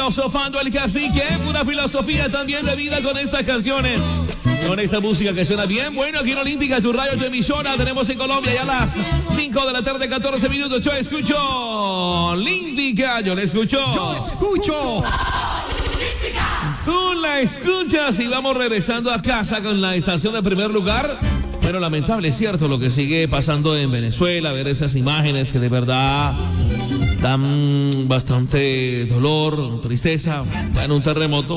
filosofando el cacique, pura filosofía también de vida con estas canciones. Con esta música que suena bien bueno aquí en Olímpica, tu radio, tu emisora. Tenemos en Colombia ya a las 5 de la tarde, 14 minutos. Yo escucho Olímpica, yo la escucho. Yo escucho. Tú la escuchas y vamos regresando a casa con la estación de primer lugar. Pero lamentable, es cierto, lo que sigue pasando en Venezuela, ver esas imágenes que de verdad dan bastante dolor, tristeza. Bueno, un terremoto,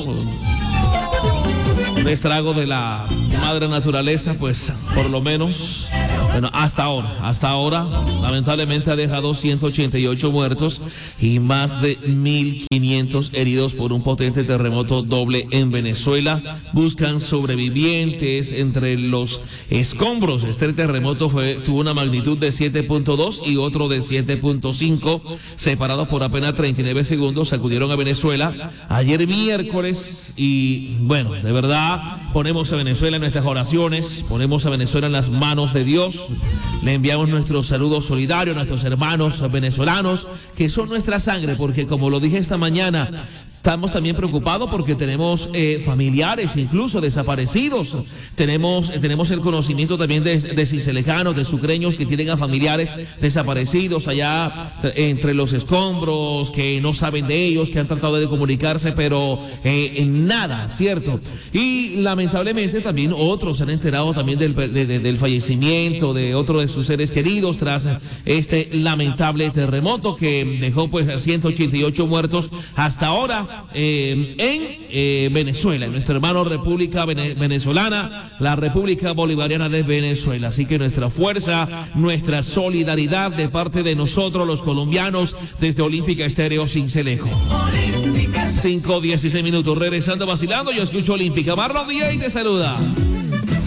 un estrago de la madre naturaleza, pues por lo menos, bueno, hasta ahora, lamentablemente ha dejado 188 muertos y más de 1.500 heridos por un potente terremoto doble en Venezuela. Buscan sobrevivientes entre los escombros. Este terremoto tuvo una magnitud de 7.2 y otro de 7.5, separados por apenas 39 segundos, sacudieron a Venezuela ayer miércoles y bueno, de verdad ponemos a Venezuela en nuestras oraciones, ponemos a Venezuela en las manos de Dios. Le enviamos nuestros saludos solidarios a nuestros hermanos venezolanos que son nuestra sangre, porque como lo dije esta mañana, estamos también preocupados porque tenemos familiares incluso desaparecidos. Tenemos el conocimiento también de cincelejanos, de sucreños que tienen a familiares desaparecidos allá entre los escombros, que no saben de ellos, que han tratado de comunicarse, pero en nada, ¿cierto? Y lamentablemente también otros se han enterado también del fallecimiento de otro de sus seres queridos tras este lamentable terremoto que dejó pues 188 muertos hasta ahora. En Venezuela, en nuestra hermana República Venezolana, la República Bolivariana de Venezuela. Así que nuestra fuerza, nuestra solidaridad de parte de nosotros los colombianos desde Olímpica Estéreo Sincelejo. 5:16 minutos, regresando vacilando, yo escucho Olímpica. Marlon DJ te saluda.